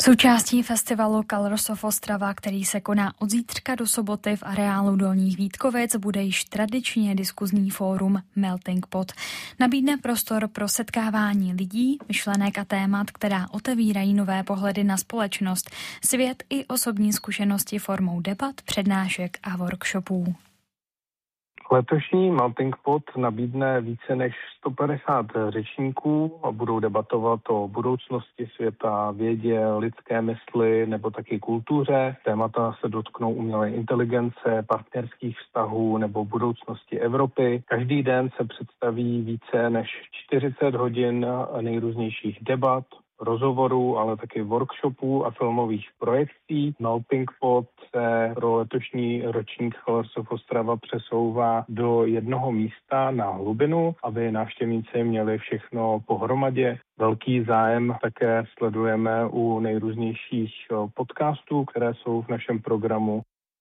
Součástí festivalu Colors of Ostrava, který se koná od zítřka do soboty v areálu Dolních Vítkovic, bude již tradičně diskuzní fórum Melting Pot. Nabídne prostor pro setkávání lidí, myšlenek a témat, která otevírají nové pohledy na společnost, svět i osobní zkušenosti formou debat, přednášek a workshopů. Letošní Melting Pot nabídne více než 150 řečníků a budou debatovat o budoucnosti světa, vědě, lidské mysli nebo taky kultuře. Témata se dotknou umělé inteligence, partnerských vztahů nebo budoucnosti Evropy. Každý den se představí více než 40 hodin nejrůznějších debat, rozhovorů, ale taky workshopů a filmových projekcí. Melting Pot se pro letošní ročník Colors of Ostrava přesouvá do jednoho místa na Hlubinu, aby návštěvníci měli všechno pohromadě. Velký zájem také sledujeme u nejrůznějších podcastů, které jsou v našem programu.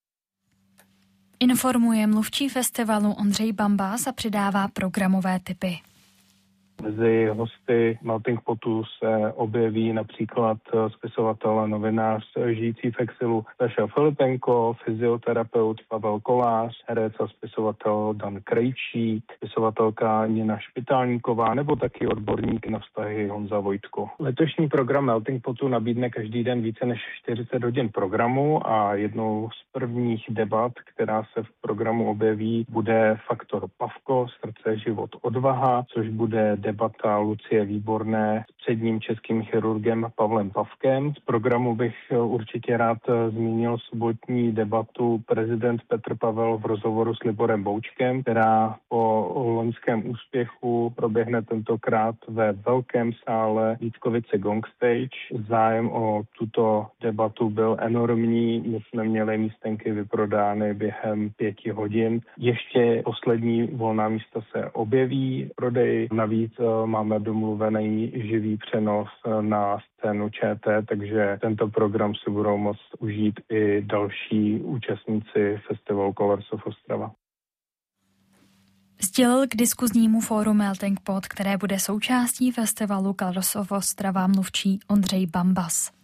Informuje mluvčí festivalu Ondřej Bambas a přidává programové tipy. Mezi hosty Melting Potu se objeví například spisovatel a novinář žijící v exilu Staša Filipenko, fyzioterapeut Pavel Kolář, herec a spisovatel Dan Krejčík, spisovatelka Nina Špitálníková nebo taky odborník na vztahy Honza Vojtko. Letošní program Melting Potu nabídne každý den více než 40 hodin programu a jednou z prvních debat, která se v programu objeví, bude Faktor Pavko, srdce, život, odvaha, což bude debata Lucie Výborné s předním českým chirurgem Pavlem Pavkem. Z programu bych určitě rád zmínil sobotní debatu prezident Petr Pavel v rozhovoru s Liborem Boučkem, která po loňském úspěchu proběhne tentokrát ve velkém sále Vítkovice Gong Stage. Zájem o tuto debatu byl enormní, my jsme měli místenky vyprodány během 5 hodin. Ještě poslední volná místa se objeví prodej. Navíc máme domluvený živý přenos na scénu ČT, takže tento program si budou moct užít i další účastníci festivalu Colors of Ostrava. Sdělil k diskuznímu fóru Melting Pot, které bude součástí festivalu Colors of Ostrava, mluvčí Ondřej Bambas.